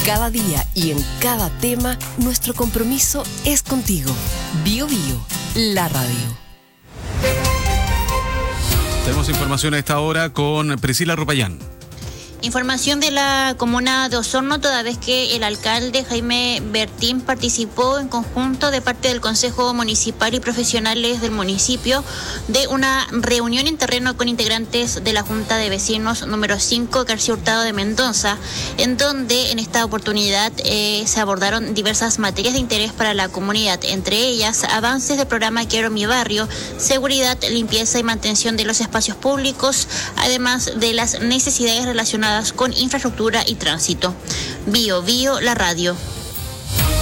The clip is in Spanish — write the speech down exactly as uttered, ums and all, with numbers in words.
Cada día y en cada tema, nuestro compromiso es contigo. Bio Bio, la radio. Tenemos información a esta hora con Priscila Rupayán. Información de la comuna de Osorno, toda vez que el alcalde Jaime Bertín participó en conjunto de parte del Consejo Municipal y profesionales del municipio de una reunión en terreno con integrantes de la Junta de Vecinos número cinco, García Hurtado de Mendoza, en donde en esta oportunidad eh, se abordaron diversas materias de interés para la comunidad, entre ellas avances del programa Quiero mi barrio, seguridad, limpieza y mantención de los espacios públicos, además de las necesidades relacionadas con infraestructura y tránsito. Bio Bio, la radio.